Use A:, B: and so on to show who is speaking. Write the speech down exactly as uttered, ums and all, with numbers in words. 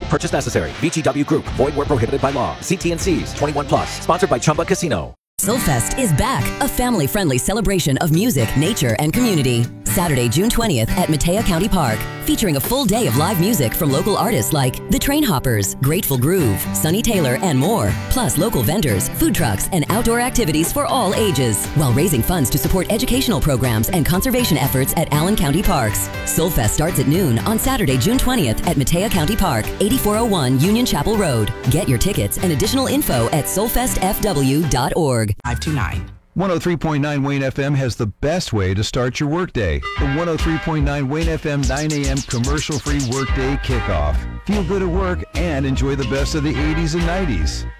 A: purchase necessary. V G W Group. Void where prohibited by law. See T N Cs. twenty-one plus. Sponsored by Chumba Casino.
B: Soulfest is back, a family-friendly celebration of music, nature, and community. Saturday, June twentieth at Mateo County Park, featuring a full day of live music from local artists like The Trainhoppers, Grateful Groove, Sonny Taylor, and more, plus local vendors, food trucks, and outdoor activities for all ages, while raising funds to support educational programs and conservation efforts at Allen County Parks. Soulfest starts at noon on Saturday, June twentieth at Mateo County Park, eighty-four oh one Union Chapel Road. Get your tickets and additional info at soulfest f w dot org.
C: five two nine.
D: one oh three point nine Wayne F M has the best way to start your workday. The one oh three point nine Wayne F M nine a.m. commercial-free workday kickoff. Feel good at work and enjoy the best of the eighties and nineties.